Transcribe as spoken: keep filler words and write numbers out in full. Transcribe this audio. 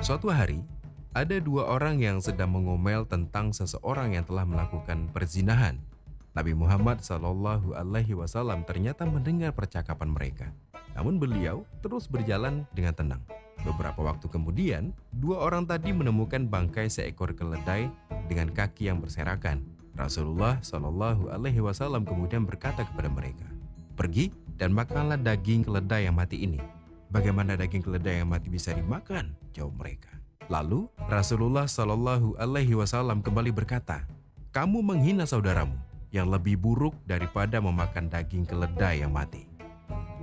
Suatu hari, ada dua orang yang sedang mengomel tentang seseorang yang telah melakukan perzinahan. Nabi Muhammad Shallallahu Alaihi Wasallam ternyata mendengar percakapan mereka. Namun beliau terus berjalan dengan tenang. Beberapa waktu kemudian, dua orang tadi menemukan bangkai seekor keledai dengan kaki yang berserakan. Rasulullah Shallallahu Alaihi Wasallam kemudian berkata kepada mereka, "Pergi dan makanlah daging keledai yang mati ini." "Bagaimana daging keledai yang mati bisa dimakan?" jawab mereka. Lalu Rasulullah Shallallahu Alaihi Wasallam kembali berkata, "Kamu menghina saudaramu yang lebih buruk daripada memakan daging keledai yang mati."